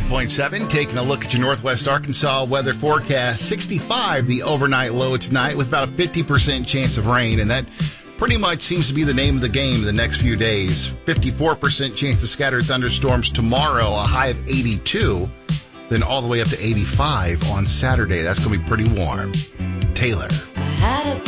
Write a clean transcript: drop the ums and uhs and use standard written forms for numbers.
105.7, taking a look at your Northwest Arkansas weather forecast. 65 the overnight low tonight with about a 50% chance of rain, and that pretty much seems to be the name of the game the next few days. 54% chance of scattered thunderstorms tomorrow, a high of 82, then all the way up to 85 on Saturday. That's going to be pretty warm. Taylor.